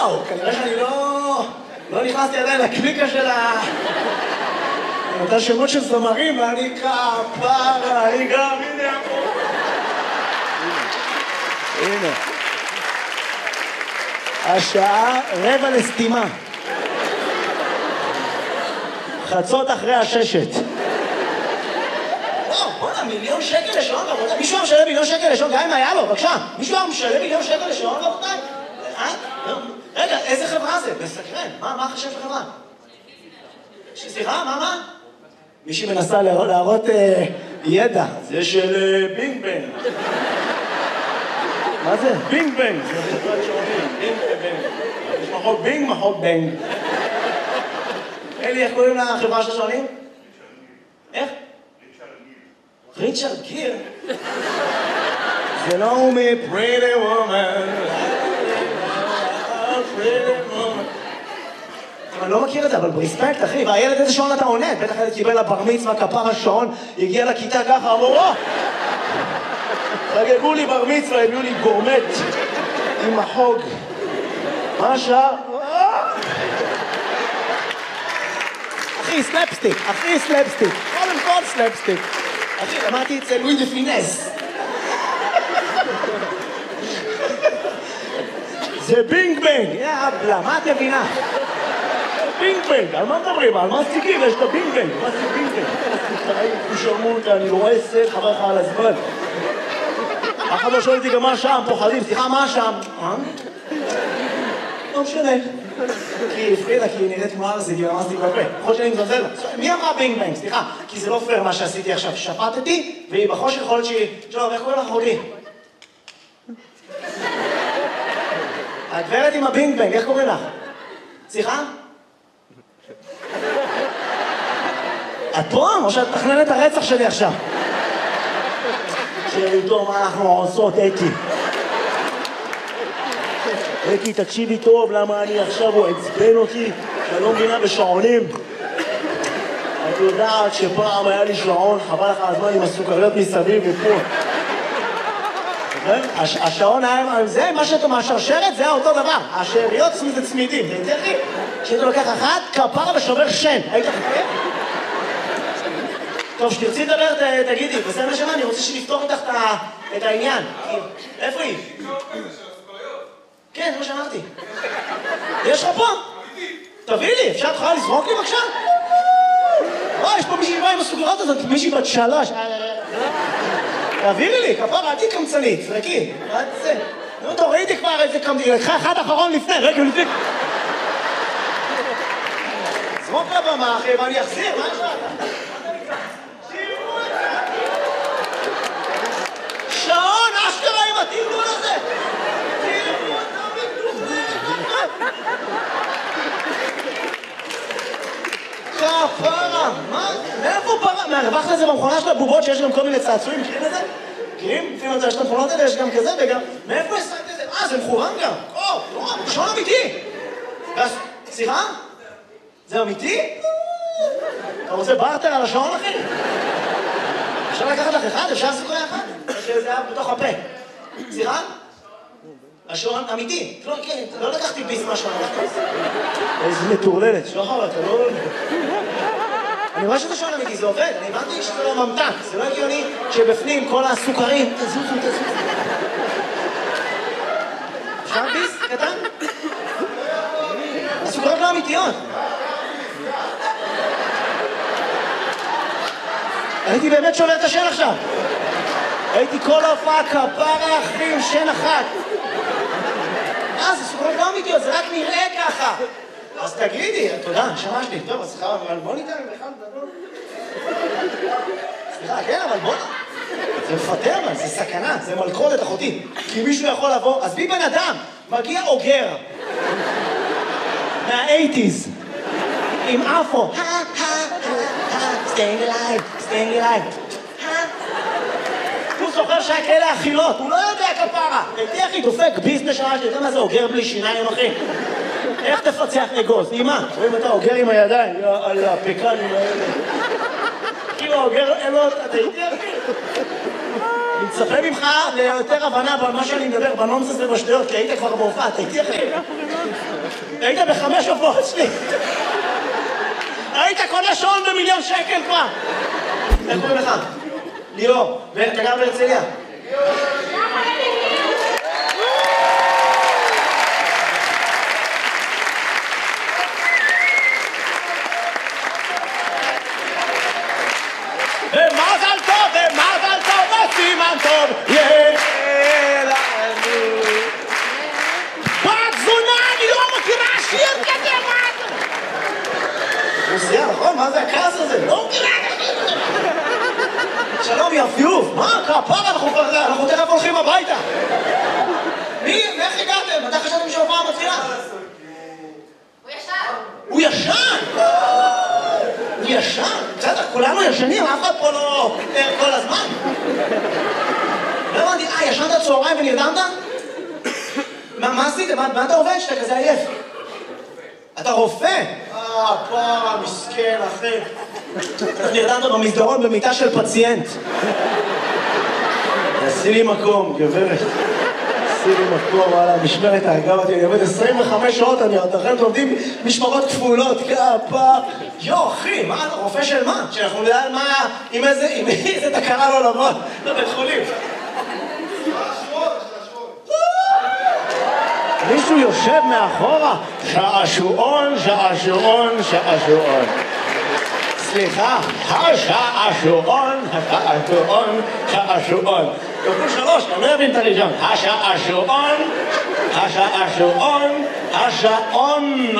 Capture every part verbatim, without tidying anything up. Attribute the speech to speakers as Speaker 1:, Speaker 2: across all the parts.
Speaker 1: וואו, כנראה שאני לא... לא נכנסתי עדיין לקליקה של ה... אותה שמות של זמרים, ואני כפרה, אני גם, הנה פה. הנה. השעה רבע לסתימה. חצות אחרי הששת. וואו, בוא'נה, מיליון שקל לשעון עבודה. מישהו היה משלם מיליון שקל לשעון, גם אם היה לו, בבקשה. מישהו היה משלם מיליון שקל לשעון עבודה? אה? רגע, איזה חברה זה? מסקרן. מה החשב של חברה? סליחה, מה, מה? מישהי מנסה להראות ידע. זה של בינג בנג. מה זה? בינג בנג. זה חברת שעונים. בינג בנג. יש מחוק בינג, מחוק בנג. אלי, איך קוראים לחברה של השעונים? איך? ריצ'רד גיר. זה לא הוא מ-Pretty Woman. Pretty Woman. אני לא מכיר את זה, אבל ברספקט, אחי. והילד איזה שעון אתה עונה? בטח ילד קיבל לבר מצווה, כפר השעון, הגיע לכיתה ככה, אמרו, או! חגגו לי בר מצווה, הביאו לי גורמט עם החוג. מה השעה? אחי, סלפסטיק, אחי, סלפסטיק. קודם כל סלפסטיק. אחי, למדתי אצל לואי דה פינס. זה בינג בנג. יאבלה, מה את מבינה? בינג בנג, על מה מדברים? על מה סטיקים? יש את הבינג בנג. מה זה בינג בנג? תשלמו אותה, אני לא רואה סט, חבר לך על הזמן. אחד לא שואל אותי גם מה שם, פוחדים. סליחה, מה שם? אה? לא משנה. כי הפרידה, כי היא נראית כמו ארזי, כי ממש תתבפה. יכול שאני מזלזל לה. מי אמרה בינג בנג? סליחה, כי זה לא פייר מה שעשיתי עכשיו. שפטתי, והיא בחושך יכול להיות שהיא... שלום, איך קוראים לך אחותי? הגברת עם הבינג בנג, איך קוראים לך? סליחה? את פה? או שאת תכננת את הרצח שלי עכשיו? שאלו מה אנחנו עושות, אתי. אתי, תקשיבי טוב, למה אני עכשיו הוא עצבן אותי, שאני לא מבינה בשעונים. את יודעת שפעם היה לי שעון, חבל לך הזמן עם הסוכריות מסביב ופה. השעון היה, זה מה שאתה מהשרשרת, זה היה אותו דבר. השאריות זה צמידים, זה תרחי. כשאתה לוקח אחת, כפרה ושובר שן. היית חכה? טוב, שתרצי לדבר, תגידי, בסדר שמה, אני רוצה שנפתור איתך את העניין. איפה היא? כן, זה מה שאמרתי. יש לך פה? תביא לי, אפשר תוכל לזרוק לי בבקשה? וואי, יש פה מישהי באה עם הסוגרות הזאת, מישהי בת שלוש. תעבירי לי, כפרה, עדי קמצנית, זרקי. מה זה? נו, תורידי כבר איזה קמצנית, לקחה אחד אחרון לפני, רגע לפני. זרוק לבמה, אחי, ואני אחזיר, מה יש לך? שעון, אשכרה עם התמלול הזה! תראו אותה בטוחה! כפרה, מה? מאיפה פרה? מהרווחת לזה במכונה של הבובות שיש גם כל מיני צעצועים, מכירים את זה? מכירים? לפעמים אתה יש את המכונות האלה, יש גם כזה וגם... מאיפה השגת את זה? אה, זה מכוון גם! או, לא, שעון אמיתי! סליחה? זה אמיתי? אתה רוצה בארטר על השעון, אחי? אפשר לקחת לך אחד? אפשר לעשות כל אחד? שזה היה בתוך הפה. סליחה? השעון אמיתי. לא, כן, לא לקחתי ביס מהשעון, לקחתי ביס. איזה מטורללת. שוחר, אתה לא... אני רואה שזה שעון אמיתי, זה עובד. אני הבנתי שזה לא ממתק. זה לא הגיוני שבפנים כל הסוכרים... תזוזו, תזוזו. אפשר ביס? קטן? הסוכרות לא אמיתיות. הייתי באמת שובר את השן עכשיו. הייתי כל ההופעה כפרה אחי עם שן אחת. אה, זה סוכרות לא אמיתיות, זה רק נראה ככה. אז תגידי, תודה, שמשתי. טוב, אז סליחה, אבל בוא ניתן עם אחד גדול. סליחה, כן, אבל בוא... זה מפטר, אבל זה סכנה, זה מלכודת אחותי. כי מישהו יכול לבוא, אז בי בן אדם, מגיע אוגר. מה-אייטיז. עם אפו. staying alive, staying alive. הוא זוכר שהיה כאלה אכילות, הוא לא יודע כפרה. הייתי אחי דופק ביזנס שעה, שאתה מה זה אוגר בלי שיניים אחי? איך תפצח אגוז? אימא, רואים אתה אוגר עם הידיים, על הפקנים האלה. כאילו אוגר אלות, אתה הייתי אחי? מצפה ממך ליותר הבנה במה שאני מדבר, בנונסנס ובשטויות, כי היית כבר בהופעה, אתה איתי אחי? היית בחמש הופעות שלי. היית קונה שעון במיליון שקל כבר. איך קוראים לך? ליאור. ואתה גר בהרצליה? ומזל טוב, ומזל טוב, וסימן טוב, יהיה לנו. בת זונה, אני לא מכירה שיר כזה, מה אתה? רוסיה, נכון? מה זה הכעס הזה? לא מכירה את השיר הזה. שלום, יפיוף. מה? כפרה, אנחנו תכף הולכים הביתה. מי? איך הגעתם? אתה חשבתם שהופעה מתחילה?
Speaker 2: הוא ישן.
Speaker 1: הוא ישן? הוא ישן? בסדר, כולנו ישנים, אף אחד פה לא ער כל הזמן. לא הבנתי, אה, ישנת צהריים ונרדמת? מה עשית? מה אתה עובד שאתה כזה עייף? אתה רופא? אה, פרה, מסכן, אחי. אתה נרדמת במסדרון במיטה של פציינט. עשי לי מקום, גברת. עשי לי מקום, וואלה, משמרת ההגה אותי, אני עובד עשרים וחמש שעות, אני עוד אחרי עובדים משמרות כפולות, כפה. יו, אחי, מה אתה רופא של מה? שאנחנו נדע על מה, עם איזה, עם איזה תקרה לא לבוא לבית חולים. מישהו יושב מאחורה, שעשועון, שעשועון, שעשועון. סליחה, השעשועון, השעשועון, שעשועון. כפול שלוש, אני לא אבין את הראשון. השעשועון, השעשועון, השעון.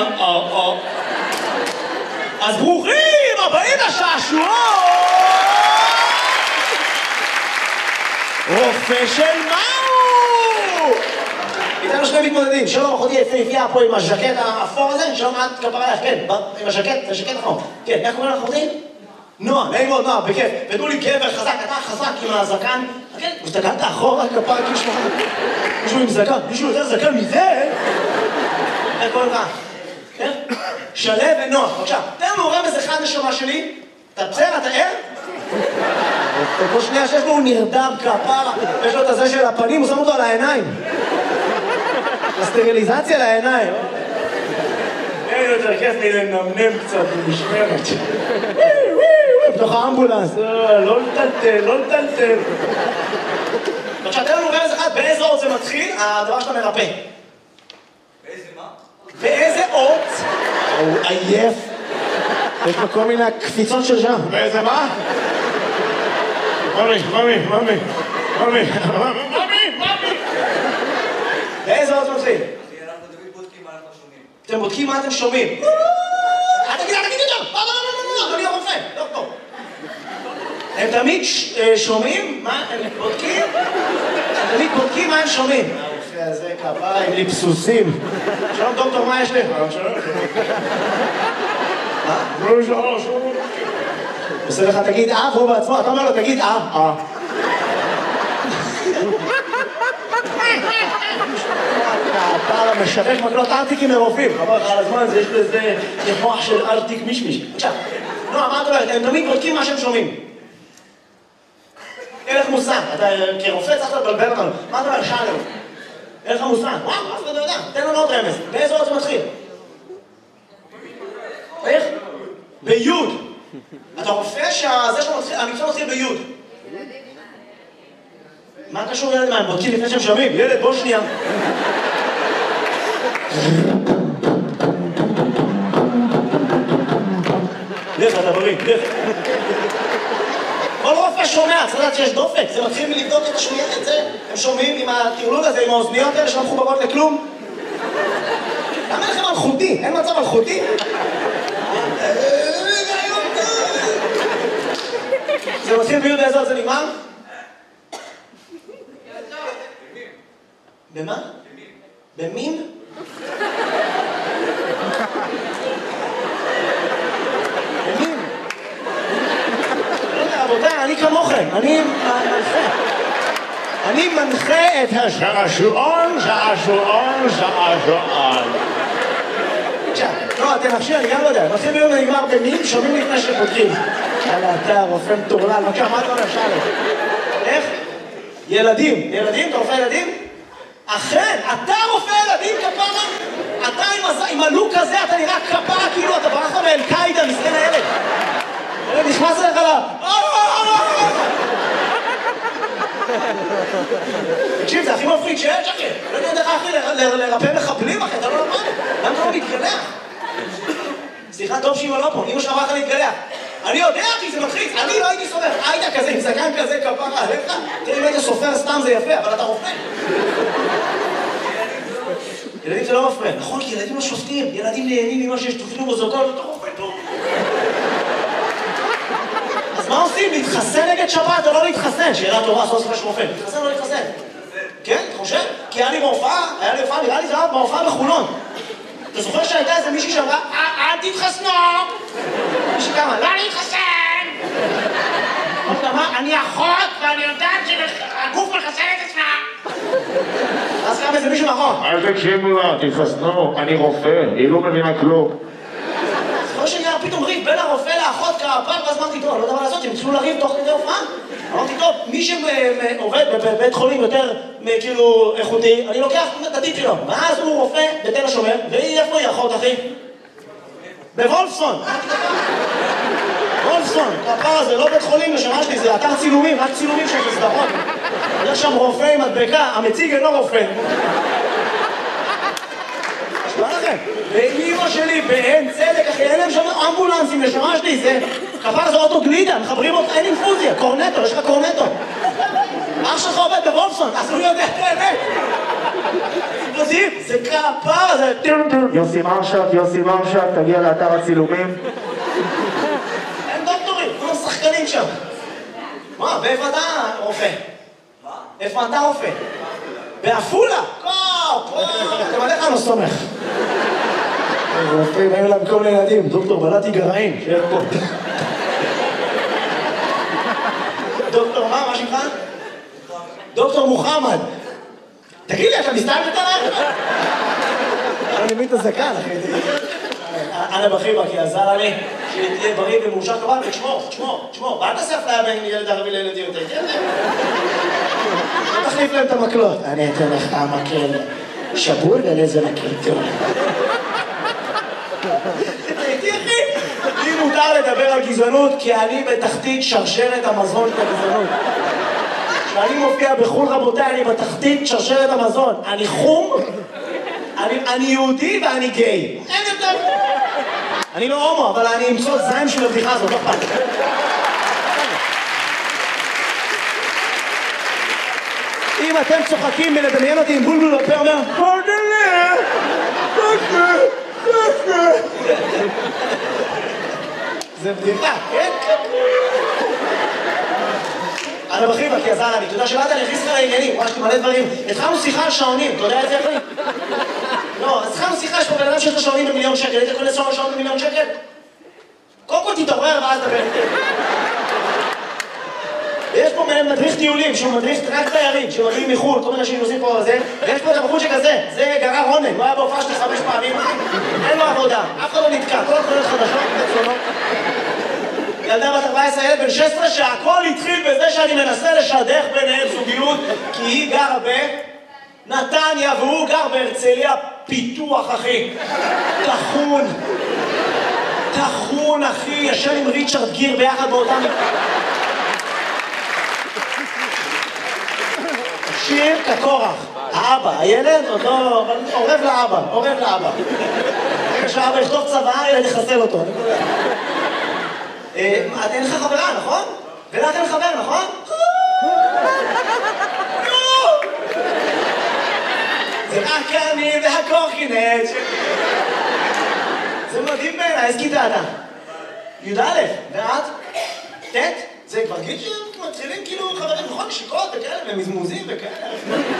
Speaker 1: אז ברוכים הבאים לשעשועון! רופא של מהו? איתנו שני מתמודדים, שלום אחותי יפהפייה פה עם הז'קט האפור הזה, שלום את כפרה לך, כן, עם הז'קט, זה ז'קט אפור. כן, איך קוראים לך אחותי? נועה, נעים מאוד, נועה, בכיף. ותנו לי גבר חזק, אתה חזק עם הזקן. כן, הסתכלת אחורה, כפרה, כאילו שמחה. מישהו עם זקן, מישהו יותר זקן מזה? איך קוראים לך? כן? שלו ונועה, בבקשה. תן לנו רמז אחד נשמה שלי. אתה בסדר, אתה ער? כל שנייה שיש לו הוא נרדם כפרה, יש לו את הזה של הפנים, הוא שם אותו על העיניים. הסטריליזציה לעיניים. אין יותר כיף מלנמנם קצת במשמרת. בתוך האמבולנס, לא לטלטל, לא לטלטל. עכשיו, תן לנו רמז אחד, באיזה אות זה מתחיל, הדבר שאתה מרפא.
Speaker 3: באיזה מה?
Speaker 1: באיזה אות? הוא עייף. יש לו כל מיני קפיצות של שם. באיזה מה? ממי, ממי, ממי, ממי, ממי, ממי. באיזה אות זה מתחיל?
Speaker 3: אנחנו תמיד בודקים מה אנחנו שומעים.
Speaker 1: אתם בודקים מה אתם שומעים. אל תגיד, אל תגיד יותר! לא, לא, לא, לא, אדוני הרופא, לא פה. הם תמיד שומעים מה הם בודקים? הם תמיד בודקים מה הם שומעים. הרופא הזה כפרה עם ליפסוסים. שלום דוקטור, מה יש לך? שלום. מה? לא, שלום, שלום. עושה לך, תגיד אה, והוא בעצמו, אתה אומר לו, תגיד אה, אה. הפער המשווק מקלות ארטיקים מרופאים. חבר לך על הזמן, יש לזה מוח של ארטיק מישמיש. עכשיו, נועה, מה את אומרת? הם תמיד בודקים מה שהם שומעים. אין לך מושג, אתה כרופא צריך לבלבל אותנו. מה אתה אומר? שאלה. אין לך מושג. וואו, אף אחד לא יודע. תן לנו עוד רמז. באיזה אות זה מתחיל? איך? ביוד. אתה רופא שזה שהמקצוע מתחיל ביוד. מה קשור ילד? מה, הם בודקים לפני שהם שומעים? ילד, בוא שנייה. לך, אתה בריא, לך. כל רופא שומע, צריך לדעת שיש דופק. זה מתחיל מלבדוק את השמיעה את זה. הם שומעים עם הטרלול הזה, עם האוזניות האלה שלא מחוברות לכלום. למה לכם אלחוטי? אין מצב אלחוטי? זה מתחיל ביוד, איזה עוד זה נגמר? במה? במין? במין? לא יודע, רבותיי, אני כמוכם, אני מנחה. אני מנחה את השעשועון, שעשועון, שעשועון. עכשיו, לא, תנחשי, אני גם לא יודע. מתחיל ביום ונגמר במין, שומעים לפני שבודקים. יאללה, אתה רופא מטורלל, בבקשה, מה אתה אומר, שאלה? איך? ילדים, ילדים, אתה רופא ילדים? אכן, אתה רופא ילדים כפרה? אתה עם, הז... עם הלוק הזה, אתה נראה כפרה כאילו אתה ברח מאל-קאידה, מסכן הילד. הילד נכנס אליך לה... תקשיב, זה הכי מפחיד שיש, אחי. לא יודע לך, אחי, לרפא מחבלים, אחי, אתה לא למד. למה אתה לא מתגלח? סליחה, טוב שאמא לא פה, אמא שלך אמרת להתגלח. אני יודע, אחי, זה מלחיץ. אני לא הייתי סופר. היית כזה, עם זקן כזה, כפרה עליך. תראה, אם היית סופר סתם זה יפה, אבל אתה רופא. ילדים זה לא מפריע. נכון, כי ילדים לא שופטים. ילדים נהנים ממה שיש תופנו מוזוקות, אתה רופא טוב. אז מה עושים? להתחסן נגד שבת או לא להתחסן? שאלה טובה, סוף סוף יש רופא. להתחסן או לא להתחסן? כן, אתה חושב? כי היה לי בהופעה, היה לי הופעה, נראה לי זה היה בהופעה בחולון. אתה זוכר שהייתה איזה מישהי שאמרה, אל תתחסנו! מישהי כמה, לא להתחסן! אני אחות ואני יודעת שהגוף מחסן את עצמה! אז קם איזה מישהו נכון.
Speaker 4: אל תקשיבו לה, תתחסנו, אני רופא, היא לא מבינה כלום.
Speaker 1: זוכר שנהיה פתאום ריב בין הרופא לאחות כפר, ואז אמרתי, טוב, לא יודע מה לעשות, הם התחילו לריב תוך כדי הופעה? אמרתי, טוב, מי שעובד בבית חולים יותר כאילו איכותי, אני לוקח את הטיפ שלו. ואז הוא רופא בתל השומר, והיא איפה היא אחות, אחי? בוולפסון. וולפסון, כפר זה לא בית חולים לשנה שלי, זה אתר צילומים, רק צילומים של סדרות. יש שם רופא עם מדבקה, המציג אינו רופא. שמה לכם? ואימא שלי באין צדק, אחי, אין להם שם אמבולנסים לשנה שלי, זה... כפר זה אוטו גלידה, מחברים אותך, אין אינפוזיה, קורנטו, יש לך קורנטו. אח שלך עובד בוולפסון, אז הוא יודע את האמת. זה כפר, זה...
Speaker 4: יוסי מרשק, יוסי מרשק, תגיע לאתר הצילומים.
Speaker 1: אין דוקטורים, כולם שחקנים שם. מה, ואיפה אתה רופא?
Speaker 3: מה?
Speaker 1: איפה אתה רופא? באפולה? קופ! אתם עליך לא סומך. רופאים, היו להם כל ילדים, דוקטור בלעתי גרעין, שיהיה פה. דוקטור מה, מה שמך? דוקטור מוחמד. תגיד לי, אתה מסתלבט עליי? אני מבין את הזקן, אחי. אנה בחיבה, כי עזר לי שתהיה בריא ומאושר כבל, ותשמור, תשמור, תשמור. ואל תעשה אפליה בין ילד ערבי לילד יהודי, תהיה להם. אל תחליף להם את המקלות. אני אתן לך המקל שבור ולזה מקל טוב. תראי, אחי, לי מותר לדבר על גזענות, כי אני בתחתית שרשרת המזון של הגזענות. כשאני מופיע בחול, רבותיי, אני בתחתית שרשרת המזון. אני חום, אני, אני יהודי ואני גיי. אין יותר. אני לא הומו, אבל אני אמצוא זין של הבדיחה הזאת, לא פעם. אם אתם צוחקים מלדמיין אותי עם בולבול בפה, אומר, פרדלה, פרדלה, פרדלה. זה בדיחה, כן? אנה בחיבה, כי עזר לי, אתה יודע שבאת אני הכניס לך לעניינים, ממש מלא דברים. התחלנו שיחה על שעונים, אתה יודע את זה אחי? לא, אז התחלנו שיחה, יש פה בן אדם שיש לו שעונים במיליון שקל, היית קונה שעון במיליון שקל? קודם כל תתעורר ואז דבר איתי. ויש פה מדריך טיולים, שהוא מדריך רק תיירים, שמגיעים מחו"ל, כל מיני אנשים עושים פה זה, ויש פה את הבחור שכזה, זה גרר רונן, הוא היה בהופעה שלי חמש פעמים, אין לו עבודה, אף אחד לא נתקע, כל התחונות חדשות, בצונות. ילדה בת ארבע עשרה, ילד בן שש עשרה, שהכל התחיל בזה שאני מנסה לשדך ביניהם זוגיות, כי היא גרה בנתניה והוא גר בהרצליה פיתוח, אחי. תחון. תחון, אחי, ישן עם ריצ'רד גיר ביחד באותם... שיר כקורח. האבא, הילד עוד לא... עורב לאבא, עורב לאבא. רגע שהאבא יכתוב צבא, ילד יחסל אותו. אין לך חברה, נכון? ולך אין חבר, נכון? זה רק אני והקורקינט. זה מדהים בעיניי, איזה כיתה אתה? י"א, ואת? ט'? זה כבר גיל שמתחילים כאילו חברים, נכון? נשיקות וכאלה, ומזמוזים וכאלה.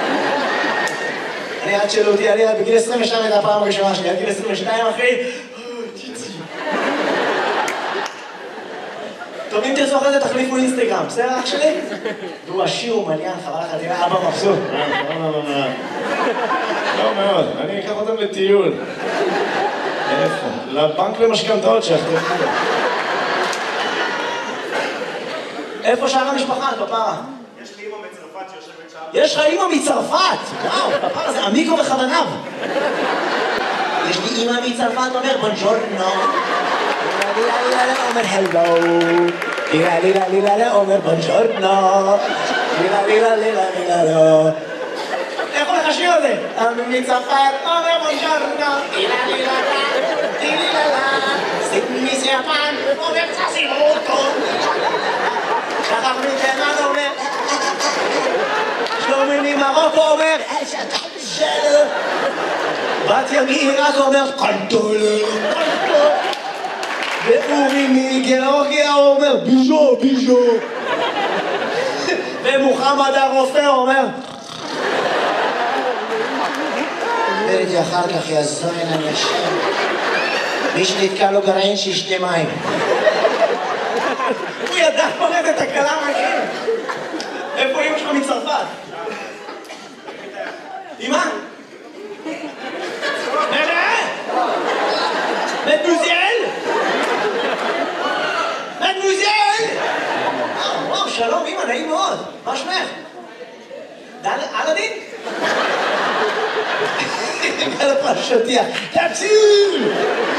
Speaker 1: אני עד שאלו אותי, אני בגיל עשרים ושתיים הייתה הפעם הראשונה שלי, עד גיל עשרים ושתיים אחי. טוב, אם תרצו אחרי זה תחליפו אינסטגרם, בסדר אח שלי? והוא עשיר ומליין, חבל לך, תראה, אבא מבסוט.
Speaker 4: לא מאוד, אני אקח אותם לטיול. איפה? לבנק למשכנתאות שאחרי.
Speaker 1: איפה שאר המשפחה, כפרה?
Speaker 5: יש לי אמא בצרפת שיושבת
Speaker 1: יש לך אימא מצרפת! וואו, הפעם הזה עמיקו בכווניו. יש לי אימא מצרפת, אומר בונג'ורנו. לילה לילה אומר הלו. לילה לילה לילה אומר בונג'ורנו. לילה לילה לילה לילה. איך הולך השיר הזה? מצרפת אומר בונג'ורנו. לילה לילה לילה לילה. סימיס יפן אומר צסימוטו. שחר מתימן אומר שלומי ממרוקו אומר שלו. בתיה מעיראק אומר קנטולה קנטולה. ואורי מגיאורגיה אומר ביז'ו ביז'ו. ומוחמד הרופא אומר ודי אחר כך יזוין אנשים. מי שנתקע לו גרעין שישתה מים. הוא ידע פורט את הקלה מהכם. איפה אמא שלך מצרפת? אמא? ננה? מדמוזל? מדמוזל? וואו, שלום אמא, נעים מאוד. מה שמך? אלאדין? על הפרשתיה. תציל!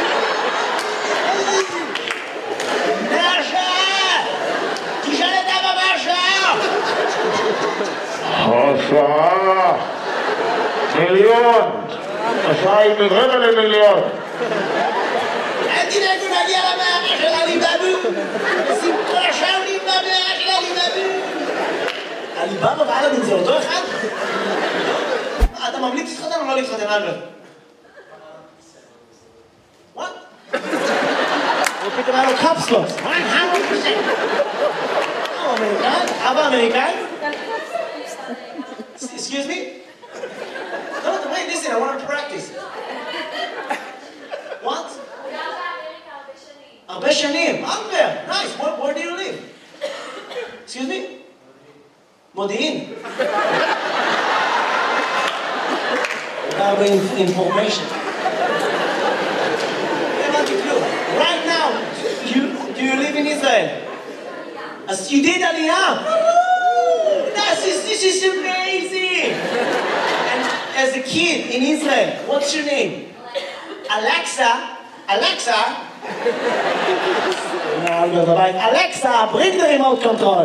Speaker 4: השעה מיליון, השעה היא מרבע למיליון.
Speaker 1: אל תדאגו נגיע למערה של עליבאבו. כל השאר נבנה במערה של עליבאבו. עליבאבו ואלאדין זה אותו אחד? אתה ממליץ להתחתן או לא להתחתן, אלברט? וואט? הוא פתאום היה לו קפסלוס. הוא אמריקאי? אבא אמריקאי? Excuse me? No, wait, listen, I want to practice. What? הרבה שנים. Albert, nice. Where, where do you live? Excuse me? מודיעין. הרבה information. Right now, you, do you live in Israel? As you did Aliyah. This is, this is amazing! And as a kid in Israel, what's your name? Alexa. Alexa? No, Albert, right. Alexa, bring the remote control.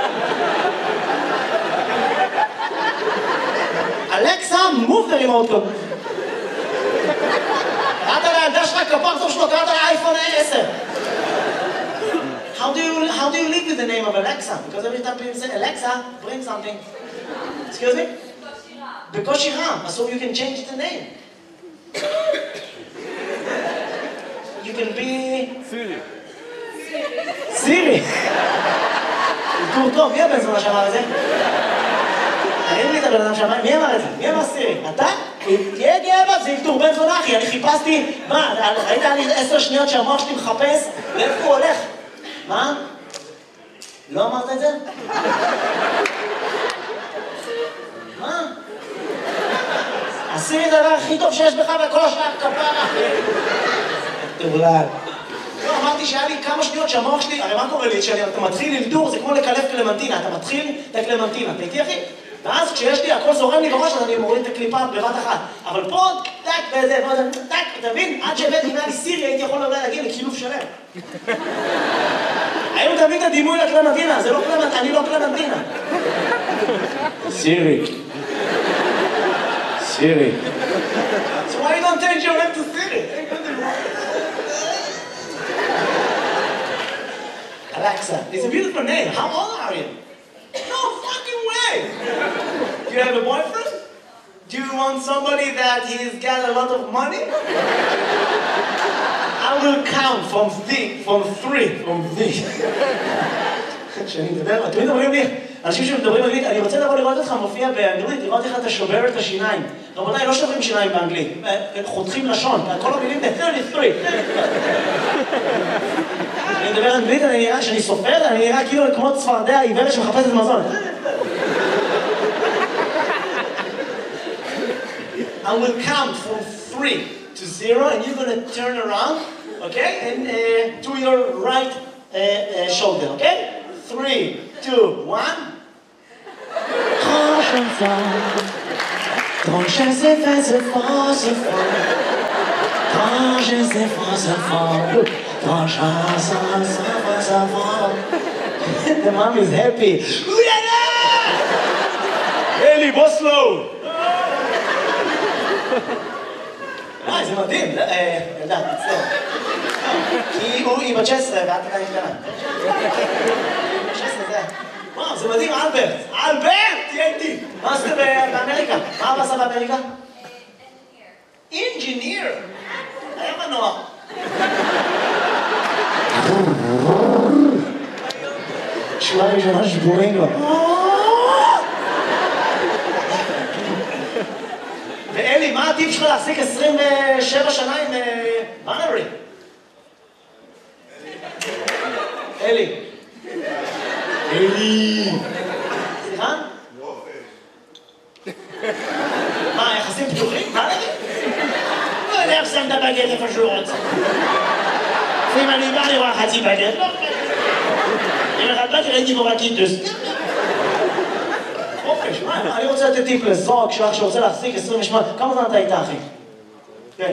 Speaker 1: Alexa, move the remote control. קראת לילדה שלך כפר טוב שלו, קראת לאייפון עשר. How do you how do you live with the name of Alexa? Because every time people say Alexa, bring something. Excuse me? בקושי רם. So you can change the name. You can be Siri. Siri. טוב טוב, מי הבן זונה שאמר את זה? אין לי את הבן אדם שאמר, מי אמר את זה? מי אמר סירי? אתה? תהיה גאה בה, זה ילתור בן זונה אחי. אני חיפשתי, מה, ראית לי עשר שניות שהמוח שלי מחפש? לאיפה הוא הולך? מה? לא אמרת את זה? מה? עשירי את הדבר הכי טוב שיש בך וכל השאר כפרה. תבלד. לא, אמרתי שהיה לי כמה שניות שהמוח שלי, הרי מה קורה לי? כשאתה מתחיל ללדור, זה כמו לקלף קלמנטינה. אתה מתחיל את הקלמנטינה. אתה איתי אחי? ואז כשיש לי, הכל זורם לי בראש, אז אני מוריד את הקליפה בבת אחת. אבל פה, טק, וזה, טק, אתה מבין? עד שהבאתי, אם היה לי סירי, הייתי יכול אולי להגיע לקילוף שלם. היום תביא את הדימוי לקלמנטינה, זה לא קלמנטינה, אני לא קלמנטינה. סירי. סירי. So why you don't change your name to Siri? Alexa, it's a beautiful name. How old are you? No fucking way! Do you have a boyfriend? Do you want somebody that he's got a lot of money? I will count from three, from three, from three. כשאני מדבר, אתם מדברים לי, אנשים שמדברים אנגלית, אני רוצה לבוא לראות אותך מופיע באנגלית, לראות איך אתה שובר את השיניים. רבותיי, לא שוברים שיניים באנגלית, חותכים לשון, כל המילים זה שלושים ושלוש. אני מדבר אנגלית, אני נראה שאני סופר, אני נראה כאילו כמו צפרדע עיוורת שמחפשת מזון. I will count from three to zero, and you're going to turn around, okay, and uh, to your right uh, uh, shoulder, okay? Three, two, one. Tranche un fort, tranche c'est fait, c'est fort, c'est fort. Tranche c'est fort, c'est fort. Tranche ça, ça, ça, fort. The mom is happy. Uyana!
Speaker 4: אלי, בוסלו!
Speaker 1: אה, זה מדהים. ילדה, מצטער. כי הוא היא בת שש עשרה ואת עדיין קטנה. שש עשרה זה... וואו, זה מדהים, אלברט. אלברט! תהיה איתי. מה עשית באמריקה? מה אבא עשה באמריקה? אינג'יניר. היה מנוע. שורה ראשונה שבורים לו. ואלי, מה הטיפ שלך להחזיק עשרים ושבע שנה עם בנרי? אלי. אלי. סליחה? מה, יחסים פתוחים? בנרי? לא יודע איך שם את הבגט איפה שהוא רוצה. אם אני בא לראות חצי בגט, לא בגט. אם אחד בא ראיתי בו רק קיטוס. אוקיי, שמע, אני רוצה לתת טיפ לזוג שלך שרוצה להחזיק עשרים ושמונה. כמה זמן אתה איתה, אחי? כן.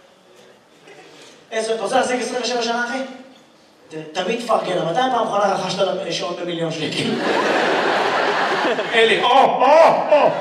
Speaker 1: אתה רוצה להחזיק עשרים ושבע שנה, אחי? תמיד תפרגן, מתי פעם אחרונה רכשת שעון במיליון שקל?
Speaker 4: אלי, או, או, או!